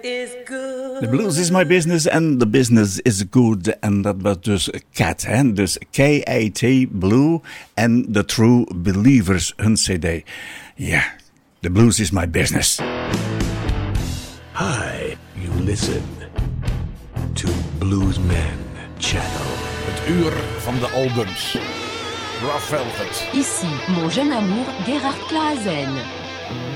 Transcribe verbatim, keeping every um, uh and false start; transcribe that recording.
The blues is my business and the business is good. En dat was dus Cat, hè? Dus K A T, Blue en The True Believers, hun cd. Ja, yeah, the blues is my business. Hi, you listen to Bluesman Channel. Het uur van de albums. Rough Velvet. Ici, mon jeune amour, Gerhard Klaassen.